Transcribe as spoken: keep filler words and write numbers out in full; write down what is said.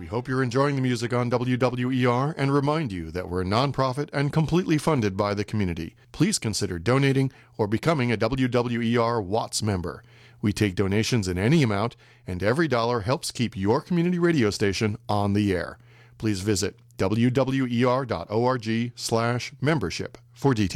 We hope you're enjoying the music on W W E R and remind you that we're a nonprofit and completely funded by the community. Please consider donating or becoming a W W E R Watts member. We take donations in any amount, and every dollar helps keep your community radio station on the air. Please visit w w e r dot org slash membership for details.